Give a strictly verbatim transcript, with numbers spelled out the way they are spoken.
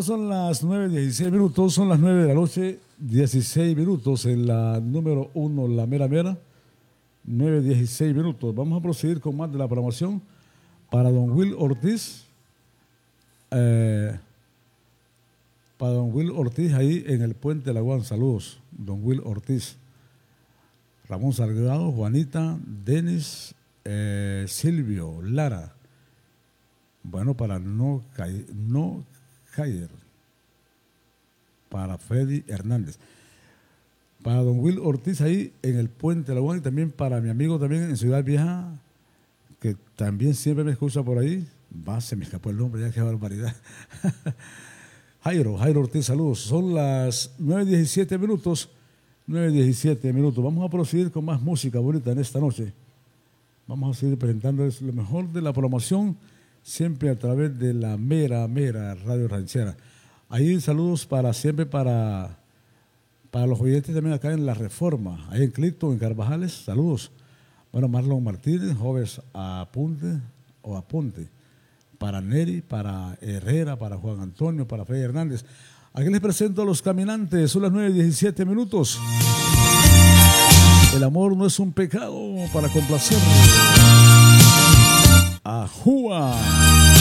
son las nueve dieciséis minutos, son las nueve de la noche, dieciséis minutos en la número uno, la mera mera, nueve dieciséis minutos. Vamos a proseguir con más de la promoción para don Will Ortiz, eh, para don Will Ortiz ahí en el Puente de la Guan. Saludos, don Will Ortiz. Ramón Salgado, Juanita, Denis, eh, Silvio, Lara. Bueno, para no caer, no caer. Para Freddy Hernández. Para don Will Ortiz ahí en el Puente de la Guan, y también para mi amigo también en Ciudad Vieja, que también siempre me escucha por ahí. Va, se me escapó el nombre, ya qué barbaridad. Jairo, Jairo Ortiz, saludos. Son las nueve diecisiete minutos. nueve diecisiete minutos. Vamos a proseguir con más música bonita en esta noche. Vamos a seguir presentándoles lo mejor de la promoción, siempre a través de la mera, mera Radio Ranchera. Ahí saludos para siempre para, para los oyentes también acá en La Reforma, ahí en Clifton, en Carvajales. Saludos. Bueno, Marlon Martínez, Jóvenes Apunte o Aponte. Para Neri, para Herrera, para Juan Antonio, para Freddy Hernández. Aquí les presento a los caminantes, son las nueve diecisiete minutos. El amor no es un pecado para complacer. ¡Ajúa!